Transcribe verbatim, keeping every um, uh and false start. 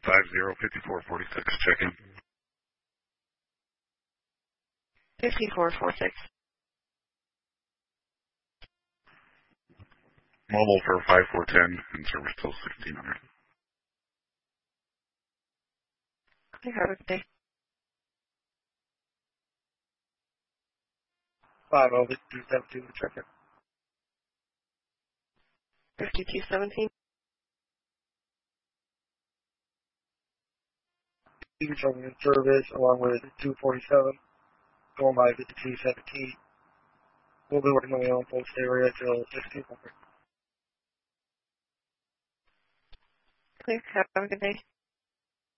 five zero five four four six, check in. fifty-four forty-six. Mobile for five four one zero and service till sixteen hundred. Okay, have a good day. five oh two seven two, check in. fifty-two seventeen. Returning in service along with two forty-seven, going by fifty-two seventeen. We'll be working on the on-post area till sixteen hundred. Okay, have a good day.